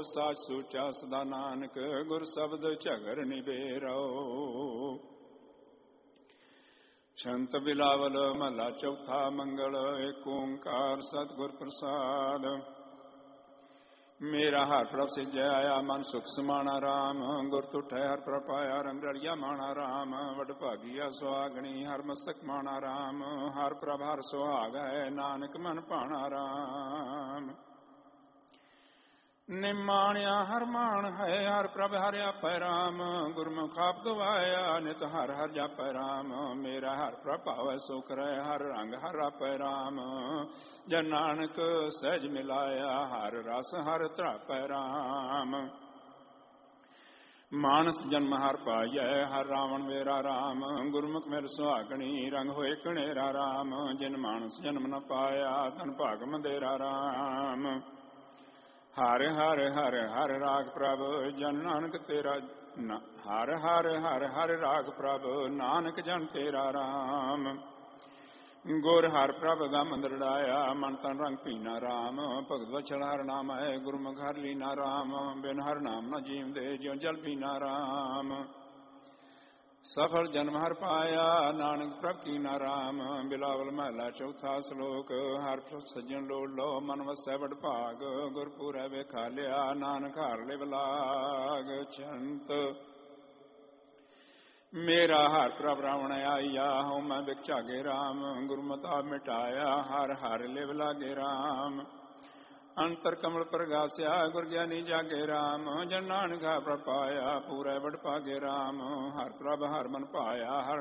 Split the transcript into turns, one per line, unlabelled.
ਸਾਚ ਸੂਚਾ ਸਦਾ ਨਾਨਕ, ਗੁਰ ਸ਼ਬਦ ਝਗਰ ਨਿਬੇਰੋ। ਛੰਤ ਬਿਲਾਵਲ ਮਹਲਾ ਚੌਥਾ। ਮੰਗਲ ਏਕ ਓੰਕਾਰ ਸਤਿਗੁਰ ਪ੍ਰਸਾਦ। ਮੇਰਾ ਹਰ ਪ੍ਰਭ ਸਿਜੈ ਆਇਆ, ਮਨ ਸੁਖ ਸਮਾਣਾ ਰਾਮ। ਗੁਰ ਤੁਠੈ ਹਰ ਪ੍ਰਭ ਪਾਇਆ, ਰੰਗ ਰੜੀਆ ਮਾਣਾ ਰਾਮ। ਵਡ ਭਾਗੀਆ ਸੁਹਾਗਣੀ, ਹਰ ਮਸਤਕ ਮਾਣਾ ਰਾਮ। ਹਰ ਪ੍ਰਭ ਹਰ ਸੁਹਾਗ ਹੈ, ਨਾਨਕ ਮਨ ਭਾਣਾ ਰਾਮ। ਨਿਮਾਣਿਆ ਹਰ ਮਾਣ ਹੈ, ਹਰ ਪ੍ਰਭ ਹਰਿ ਆਪੈ ਰਾਮ। ਗੁਰਮੁਖ ਆਪ ਗਵਾਇਆ, ਨਿਤ ਹਰ ਹਰ ਜਾਪੈ ਰਾਮ। ਮੇਰਾ ਹਰ ਪ੍ਰਭ ਭਾਵੈ ਸੁਖ ਰਹਿ, ਹਰ ਰੰਗ ਹਰ ਆਪੈ ਰਾਮ। ਜਨ ਨਾਨਕ ਸਹਿਜ ਮਿਲਾਇਆ, ਹਰ ਰਸ ਹਰ ਧਰਾਪੈ ਰਾਮ। ਮਾਨਸ ਜਨਮ ਹਰ ਪਾਈਐ, ਹਰ ਰਾਵਣ ਮੇਰਾ ਰਾਮ। ਗੁਰਮੁਖ ਮੇਰੇ ਸੁਹਾਗਣੀ, ਰੰਗ ਹੋਏ ਕਣੇਰਾ ਰਾਮ। ਜਿਨ ਮਾਨਸ ਜਨਮ ਨ ਪਾਇਆ, ਤਨ ਭਾਗ ਮੰਦੇਰਾ ਰਾਮ। ਹਰ ਹਰ ਹਰ ਹਰ ਰਾਗ ਪ੍ਰਭ, ਜਨ ਨਾਨਕ ਤੇਰਾ। ਹਰ ਹਰ ਹਰ ਹਰ ਰਾਗ ਪ੍ਰਭ, ਨਾਨਕ ਜਨ ਤੇਰਾ ਰਾਮ। ਗੁਰ ਹਰ ਪ੍ਰਭ ਗਮ ਦ੍ਰਿੜਾਇਆ, ਮਨ ਤਨ ਰੰਗ ਪੀਨਾ ਰਾਮ। ਭਗਤ ਵਛਲ ਹਰ ਨਾਮ ਹੈ, ਗੁਰਮੁਖ ਹਰ ਲੀਨਾ ਰਾਮ। ਬਿਨ ਹਰ ਨਾਮ ਨ ਜੀਵਦੇ, ਜਿਉ ਜਲ ਪੀਨਾ ਰਾਮ। ਸਫਲ ਜਨਮ ਹਰ ਪਾਇਆ, ਨਾਨਕ ਪ੍ਰਭ ਕੀਨਾ ਰਾਮ। ਬਿਲਾਵਲ ਮਹਲਾ ਚੌਥਾ। ਸ਼ਲੋਕ ਹਰ ਪ੍ਰਭ ਸੱਜਣ ਲੋੜ ਲੋ, ਮਨ ਵਸੈ ਵਡ ਭਾਗ। ਗੁਰਪੁਰੈ ਵੇਖਾਲਿਆ, ਨਾਨਕ ਹਰ ਲਿਵ ਲਾਗ। ਛੰਤ ਮੇਰਾ ਹਰ ਪ੍ਰਭ ਰਾਵਣ ਆਈਆ, ਹਉ ਮੈਂ ਬਿਖ ਝਾਗੇ ਰਾਮ। ਗੁਰਮਤਿ ਮਿਟਾਇਆ, ਹਰ ਹਰ ਲਿਵ ਲਾਗੇ ਰਾਮ। ਅੰਤਰ ਕਮਲ ਪ੍ਰਗਾਸਿਆ, ਗੁਰ ਗਿਆਨੀ ਜਾਗੇ ਰਾਮ। ਜਨ ਨਾਨਕ ਹਰ ਪ੍ਰਭ ਪਾਇਆ, ਪੂਰੈ ਵਡ ਭਾਗੇ ਰਾਮ। ਹਰ ਪ੍ਰਭ ਹਰ ਮਨ ਭਾਇਆ, ਹਰ